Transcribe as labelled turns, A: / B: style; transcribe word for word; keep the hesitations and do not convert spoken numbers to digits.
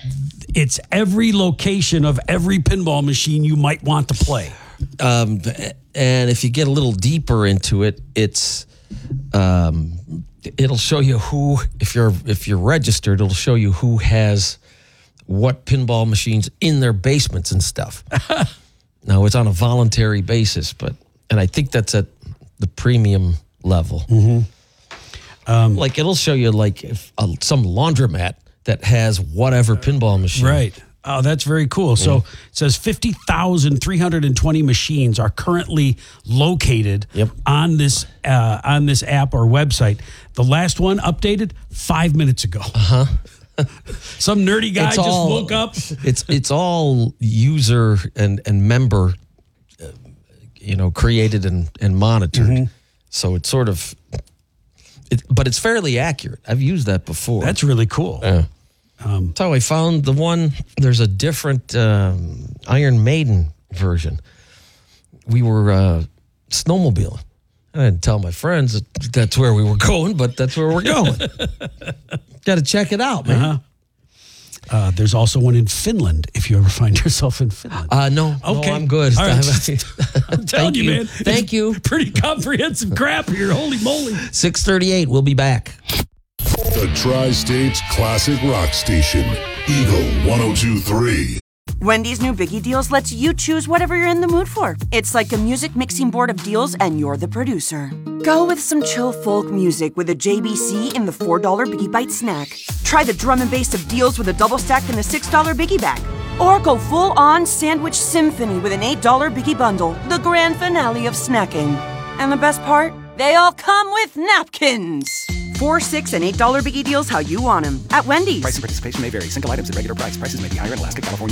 A: it's every location of every pinball machine you might want to play.
B: Um, and if you get a little deeper into it, it's um, it'll show you who, if you're if you're registered, it'll show you who has what pinball machines in their basements and stuff. Now it's on a voluntary basis, but and I think that's at the premium level.
A: Mm-hmm. Um,
B: like it'll show you like if, uh, some laundromat that has whatever pinball machine.
A: Right. Oh, that's very cool. So
B: Mm.
A: it says fifty thousand three hundred twenty machines are currently located
B: Yep.
A: on this uh, on this app or website. The last one updated five minutes ago.
B: Uh-huh.
A: Some nerdy guy
B: It's
A: just
B: all-
A: woke up.
B: It's it's all user and and member, uh, you know, created and and monitored.
A: Mm-hmm.
B: So it's sort of, it, but it's fairly accurate. I've used that before.
A: That's really cool.
B: Yeah.
A: Um,
B: That's how I found the one. There's a different um, Iron Maiden version. We were uh, snowmobiling. I didn't tell my friends that that's where we were going, but that's where we're going. Got to check it out, man.
A: uh-huh. Uh, there's also one in Finland. If you ever find yourself in Finland,
B: Uh, no,
A: Okay.
B: no, I'm good.
A: All right.
B: I'm
A: telling you, man.
B: Thank
A: It's
B: you.
A: Pretty comprehensive crap here. Holy moly!
B: six thirty-eight. We'll be back.
C: The Tri-States Classic Rock Station, Eagle one oh two point three.
D: Wendy's new Biggie Deals lets you choose whatever you're in the mood for. It's like a music mixing board of deals, and you're the producer. Go with some chill folk music with a J B C in the four dollar Biggie Bite snack. Try the drum and bass of deals with a double stack in the six dollar Biggie Bag. Or go full-on sandwich symphony with an eight dollar Biggie Bundle, the grand finale of snacking. And the best part? They all come with napkins. Four, six, and eight dollar Biggie Deals how you want them at Wendy's.
E: Price and participation may vary. Single items at regular price. Prices may be higher in Alaska, California.